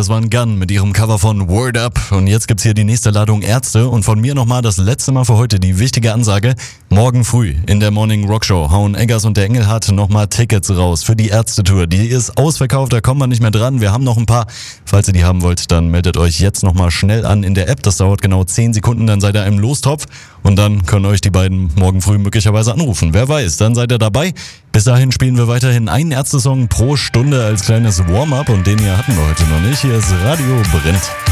das waren Gun mit ihrem Cover von Word Up. Und jetzt gibt's hier die nächste Ladung Ärzte. Und von mir nochmal das letzte Mal für heute die wichtige Ansage. Morgen früh in der Morning Rock Show hauen Eggers und der Engelhardt nochmal Tickets raus für die Ärzte-Tour. Die ist ausverkauft, da kommt man nicht mehr dran. Wir haben noch ein paar. Falls ihr die haben wollt, dann meldet euch jetzt nochmal schnell an in der App. Das dauert genau 10 Sekunden, dann seid ihr im Lostopf. Und dann können euch die beiden morgen früh möglicherweise anrufen. Wer weiß, dann seid ihr dabei. Bis dahin spielen wir weiterhin einen Ärzte-Song pro Stunde als kleines Warm-up. Und den hier hatten wir heute noch nicht. Hier ist Radio Brennt.